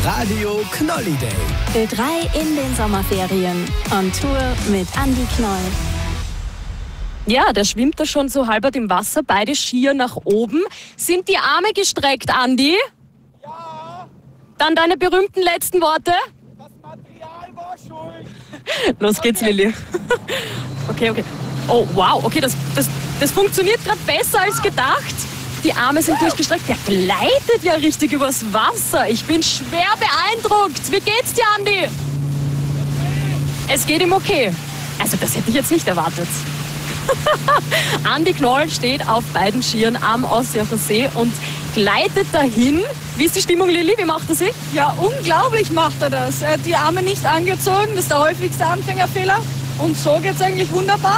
Radio Knolli Day. Ö3 in den Sommerferien. On Tour mit Andi Knoll. Ja, der schwimmt da schon so halbert im Wasser, beide Skier nach oben. Sind die Arme gestreckt, Andi? Ja. Dann deine berühmten letzten Worte? Das Material war schuld. Los geht's, Lilly. Okay. Oh, wow, okay, das funktioniert gerade besser als gedacht. Die Arme sind durchgestreckt. Der gleitet ja richtig übers Wasser. Ich bin schwer beeindruckt. Wie geht's dir, Andi? Es geht ihm okay. Also, das hätte ich jetzt nicht erwartet. Andi Knoll steht auf beiden Skiern am Aussiacher See und gleitet dahin. Wie ist die Stimmung, Lilly? Wie macht er sich? Ja, unglaublich macht er das. Er hat die Arme nicht angezogen, das ist der häufigste Anfängerfehler. Und so geht's eigentlich wunderbar.